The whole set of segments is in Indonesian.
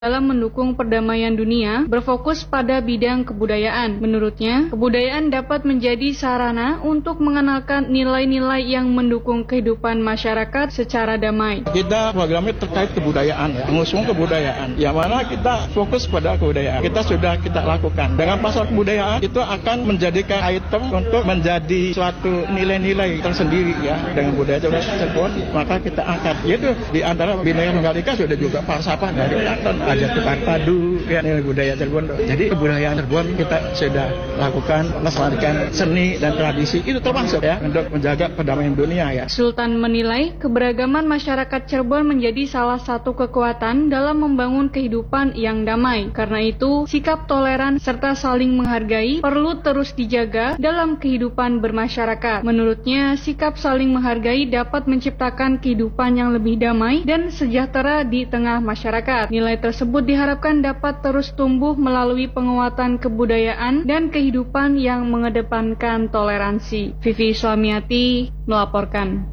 dalam mendukung perdamaian dunia berfokus pada bidang kebudayaan. Menurutnya, kebudayaan dapat menjadi sarana untuk mengenalkan nilai-nilai yang mendukung kehidupan masyarakat secara damai. Kita programnya terkait kebudayaan, mengusung kebudayaan. Yang mana kita fokus pada kebudayaan. Kita lakukan. Dengan pasar kebudayaan itu akan menjadikan item untuk menjadi suatu nilai-nilai tersendiri ya dengan budaya tersebut. Maka kita angkat. Yaitu di antara Bhinneka Tunggal Ika sudah juga falsafah dari Platon. Ada tukar padu, ya, nilai budaya Cirebon. Jadi kebudayaan Cirebon kita sudah lakukan, melestarikan seni dan tradisi itu termasuk ya untuk menjaga perdamaian dunia ya. Sultan menilai keberagaman masyarakat Cirebon menjadi salah satu kekuatan dalam membangun kehidupan yang damai. Karena itu, sikap toleran serta saling menghargai perlu terus dijaga dalam kehidupan bermasyarakat. Menurutnya, sikap saling menghargai dapat menciptakan kehidupan yang lebih damai dan sejahtera di tengah masyarakat. Nilai tersebut diharapkan dapat terus tumbuh melalui penguatan kebudayaan dan kehidupan yang mengedepankan toleransi. Vivi Suamiati melaporkan.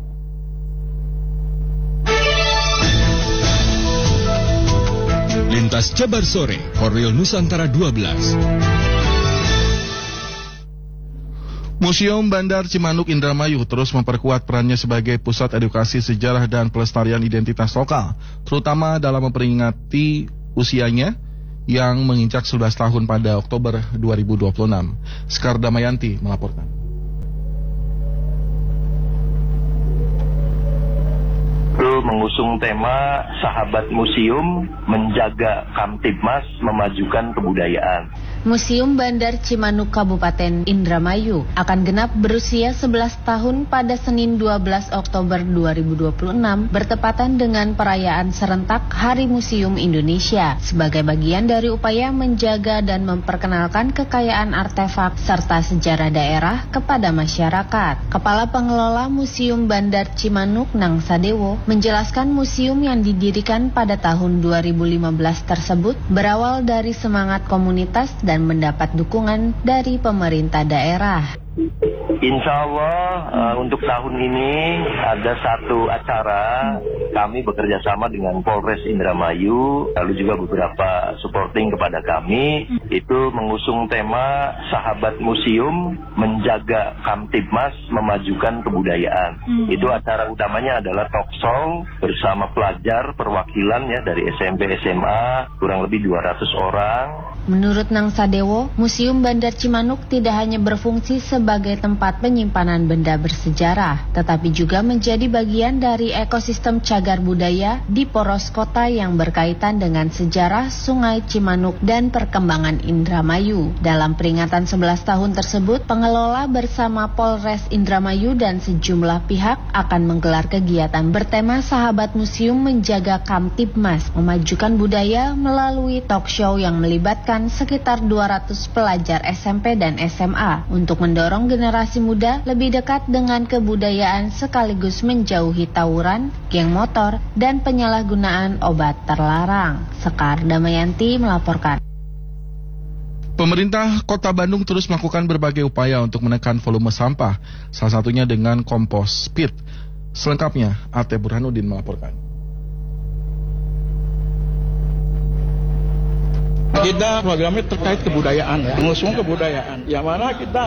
Lintas Jabar Sore, Korwil Nusantara 12. Museum Bandar Cimanuk Indramayu terus memperkuat perannya sebagai pusat edukasi sejarah dan pelestarian identitas lokal, terutama dalam memperingati usianya yang menginjak 11 tahun pada Oktober 2026. Sekar Damayanti melaporkan. Mengusung tema Sahabat Museum, menjaga Kamtibmas, memajukan kebudayaan. Museum Bandar Cimanuk Kabupaten Indramayu akan genap berusia 11 tahun pada Senin 12 Oktober 2026 bertepatan dengan perayaan serentak Hari Museum Indonesia sebagai bagian dari upaya menjaga dan memperkenalkan kekayaan artefak serta sejarah daerah kepada masyarakat. Kepala Pengelola Museum Bandar Cimanuk Nang Sadewo menjelaskan museum yang didirikan pada tahun 2015 tersebut berawal dari semangat komunitas dan mendapat dukungan dari pemerintah daerah. Insya Allah untuk tahun ini ada satu acara, kami bekerja sama dengan Polres Indramayu, lalu juga beberapa supporting kepada kami, itu mengusung tema Sahabat Museum, menjaga Kamtibmas, memajukan kebudayaan. Itu acara utamanya adalah talk show bersama pelajar perwakilan ya dari SMP SMA, kurang lebih 200 orang. Menurut Nang Sadewo, Museum Bandar Cimanuk tidak hanya berfungsi sebagai tempat penyimpanan benda bersejarah, tetapi juga menjadi bagian dari ekosistem cagar budaya di poros kota yang berkaitan dengan sejarah Sungai Cimanuk dan perkembangan Indramayu. Dalam peringatan 11 tahun tersebut, pengelola bersama Polres Indramayu dan sejumlah pihak akan menggelar kegiatan bertema Sahabat Museum Menjaga Kamtibmas, memajukan budaya melalui talk show yang melibatkan sekitar 200 pelajar SMP dan SMA untuk mendorong generasi muda lebih dekat dengan kebudayaan sekaligus menjauhi tawuran, geng motor, dan penyalahgunaan obat terlarang. Sekar Damayanti melaporkan. Pemerintah Kota Bandung terus melakukan berbagai upaya untuk menekan volume sampah, salah satunya dengan kompos pit. Selengkapnya, Ate Burhanuddin melaporkan. Kita programnya terkait kebudayaan ya, mengusung kebudayaan. Yang mana kita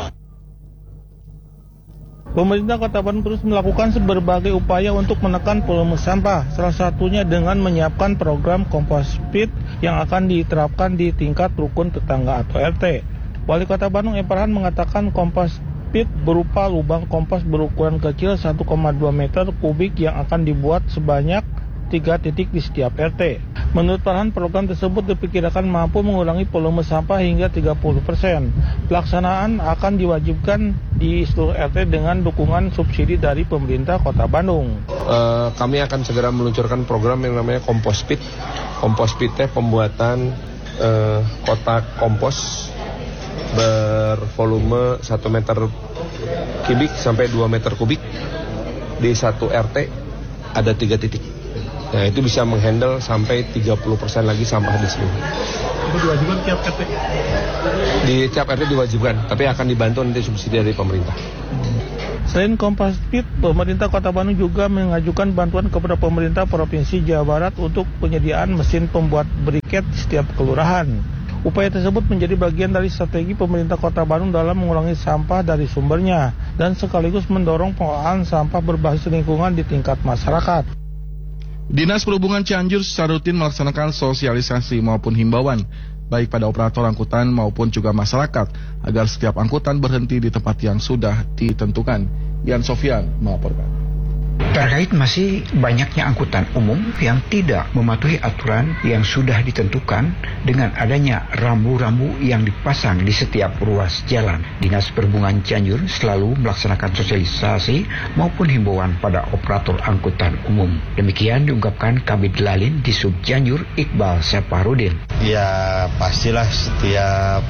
Pemerintah Kota Bandung terus melakukan berbagai upaya untuk menekan volume sampah, salah satunya dengan menyiapkan program kompos pit yang akan diterapkan di tingkat rukun tetangga atau RT. Wali Kota Bandung Eparhan mengatakan kompos pit berupa lubang kompos berukuran kecil 1,2 meter kubik yang akan dibuat sebanyak 3 titik di setiap RT. Menurut Farhan, program tersebut diperkirakan mampu mengurangi volume sampah hingga 30%. Pelaksanaan akan diwajibkan di seluruh RT dengan dukungan subsidi dari pemerintah Kota Bandung. Kami akan segera meluncurkan program yang namanya kompos pit. Kompos pit pembuatan kotak kompos bervolume 1 meter kubik sampai 2 meter kubik. Di satu RT ada 3 titik. Nah, itu bisa menghandle sampai 30% lagi sampah di sini. Itu diwajibkan tiap RT? Di tiap RT diwajibkan, tapi akan dibantu nanti subsidi dari pemerintah. Selain Kompasfit, pemerintah Kota Bandung juga mengajukan bantuan kepada pemerintah Provinsi Jawa Barat untuk penyediaan mesin pembuat briket di setiap kelurahan. Upaya tersebut menjadi bagian dari strategi pemerintah Kota Bandung dalam mengurangi sampah dari sumbernya dan sekaligus mendorong pengolahan sampah berbasis lingkungan di tingkat masyarakat. Dinas Perhubungan Cianjur secara rutin melaksanakan sosialisasi maupun himbauan baik pada operator angkutan maupun juga masyarakat agar setiap angkutan berhenti di tempat yang sudah ditentukan. Yan Sofyan melaporkan. Terkait masih banyaknya angkutan umum yang tidak mematuhi aturan yang sudah ditentukan dengan adanya rambu-rambu yang dipasang di setiap ruas jalan, Dinas Perhubungan Cianjur selalu melaksanakan sosialisasi maupun himbauan pada operator angkutan umum. Demikian diungkapkan Kabid Lalin di Sub Cianjur Iqbal Saparudin. Ya pastilah setiap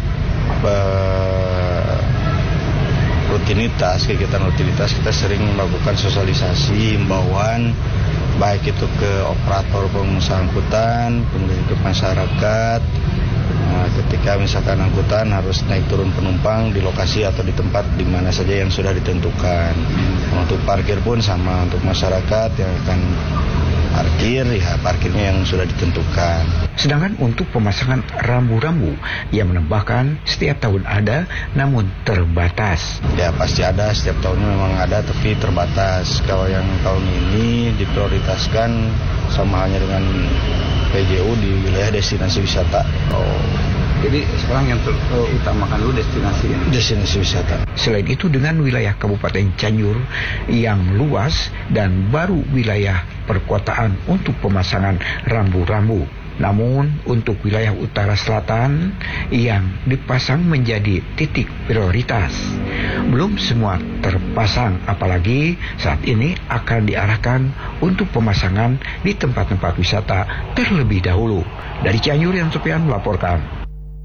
kegiatan rutinitas kita sering melakukan sosialisasi, himbauan baik itu ke operator pengusaha angkutan, kemudian ke masyarakat. Ketika misalkan angkutan harus naik turun penumpang di lokasi atau di tempat di mana saja yang sudah ditentukan. Untuk parkir pun sama, untuk masyarakat yang akan parkir, ya parkirnya yang sudah ditentukan. Sedangkan untuk pemasangan rambu-rambu yang menambahkan setiap tahun ada namun terbatas. Ya pasti ada, setiap tahunnya memang ada tapi terbatas. Kalau yang tahun ini diprioritaskan sama halnya dengan PJU di wilayah destinasi wisata. Jadi sekarang yang utamakan dulu destinasi wisata. Selain itu dengan wilayah Kabupaten Cianjur yang luas dan baru wilayah perkotaan untuk pemasangan rambu-rambu. Namun untuk wilayah utara selatan yang dipasang menjadi titik prioritas. Belum semua terpasang, apalagi saat ini akan diarahkan untuk pemasangan di tempat-tempat wisata terlebih dahulu. Dari Cianjur, Yan Sofyan melaporkan.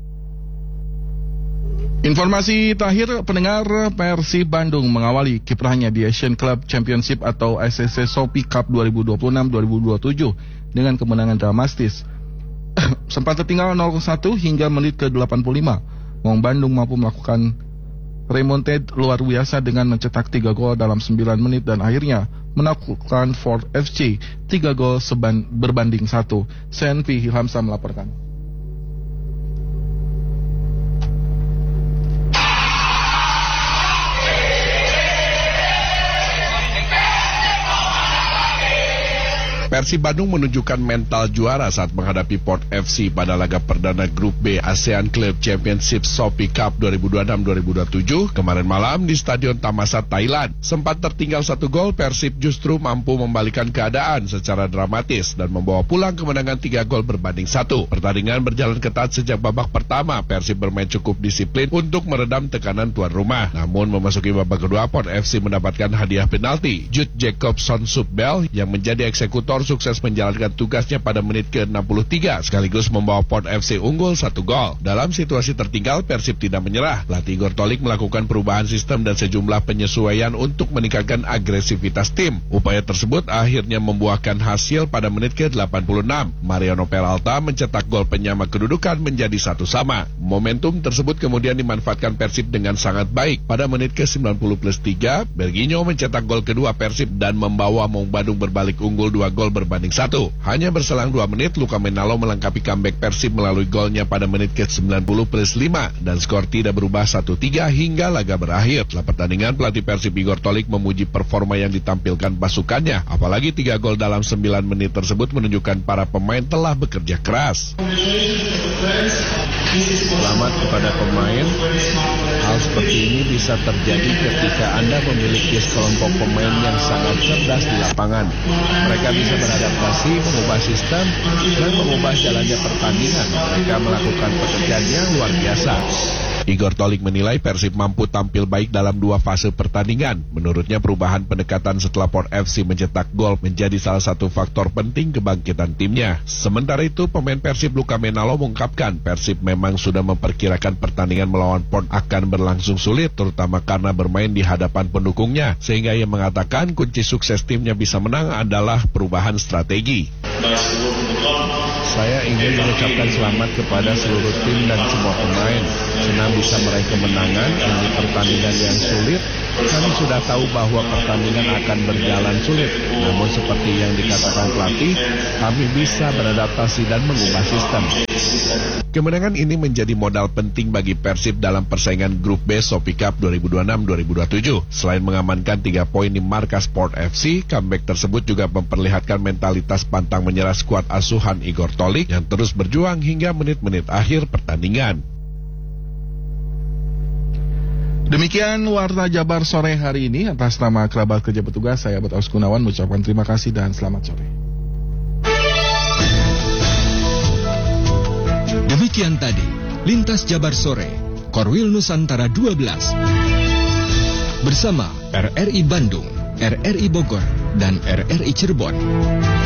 Informasi terakhir, pendengar, Persib Bandung mengawali kiprahnya di Asian Club Championship atau ACC Shopee Cup 2026-2027 dengan kemenangan dramatis. Sempat tertinggal 0-1 hingga menit ke-85. Maung Bandung mampu melakukan remonted luar biasa dengan mencetak 3 gol dalam 9 menit dan akhirnya menaklukkan Ford FC 3 gol berbanding 1. Senpi Hilhamsa melaporkan. Persib Bandung menunjukkan mental juara saat menghadapi Port FC pada laga perdana Grup B ASEAN Club Championship Shopee Cup 2026-2027 kemarin malam di Stadion Thammasat, Thailand. Sempat tertinggal 1 gol, Persib justru mampu membalikan keadaan secara dramatis dan membawa pulang kemenangan 3 gol berbanding 1. Pertandingan berjalan ketat sejak babak pertama. Persib bermain cukup disiplin untuk meredam tekanan tuan rumah. Namun memasuki babak kedua, Port FC mendapatkan hadiah penalti. Jude Jacobson Subbel yang menjadi eksekutor sukses menjalankan tugasnya pada menit ke-63 sekaligus membawa Port FC unggul 1 gol. Dalam situasi tertinggal, Persib tidak menyerah. Pelatih Igor Tolik melakukan perubahan sistem dan sejumlah penyesuaian untuk meningkatkan agresivitas tim. Upaya tersebut akhirnya membuahkan hasil pada menit ke-86. Mariano Peralta mencetak gol penyama kedudukan menjadi 1-1. Momentum tersebut kemudian dimanfaatkan Persib dengan sangat baik. Pada menit ke-90+3, Berginho mencetak gol kedua Persib dan membawa Maung Bandung berbalik unggul 2 gol berbanding 1. Hanya berselang 2 menit, Luka Menalo melengkapi comeback Persib melalui golnya pada menit ke-90+5 dan skor tidak berubah 1-3 hingga laga berakhir. Setelah pertandingan, pelatih Persib Igor Tolik memuji performa yang ditampilkan pasukannya. Apalagi 3 gol dalam 9 menit tersebut menunjukkan para pemain telah bekerja keras. Selamat kepada pemain. Hal seperti ini bisa terjadi ketika Anda memiliki sekelompok pemain yang sangat cerdas di lapangan. Mereka bisa beradaptasi, mengubah sistem, dan mengubah jalannya pertandingan. Mereka melakukan pekerjaan yang luar biasa. Igor Tolik menilai Persib mampu tampil baik dalam 2 fase pertandingan. Menurutnya perubahan pendekatan setelah Port FC mencetak gol menjadi salah satu faktor penting kebangkitan timnya. Sementara itu pemain Persib Luka Menalo mengungkapkan Persib memang sudah memperkirakan pertandingan melawan Port akan berlangsung sulit, terutama karena bermain di hadapan pendukungnya. Sehingga ia mengatakan kunci sukses timnya bisa menang adalah perubahan strategi. Saya ingin mengucapkan selamat kepada seluruh tim dan semua pemain. Senang bisa meraih kemenangan. Ini pertandingan yang sulit, Kami sudah tahu bahwa pertandingan akan berjalan sulit, namun seperti yang dikatakan pelatih, kami bisa beradaptasi dan mengubah sistem. Kemenangan ini menjadi modal penting bagi Persib dalam persaingan Grup B Shopee Cup 2026-2027. Selain mengamankan 3 poin di markas Sport FC, comeback tersebut juga memperlihatkan mentalitas pantang menyerah skuad asuhan Igor Tolik yang terus berjuang hingga menit-menit akhir pertandingan. Demikian Warta Jabar sore hari ini. Atas nama kerabat kerja petugas, saya Betos Gunawan mengucapkan terima kasih dan selamat sore. Demikian tadi Lintas Jabar Sore Korwil Nusantara 12 bersama RRI Bandung, RRI Bogor, dan RRI Cirebon.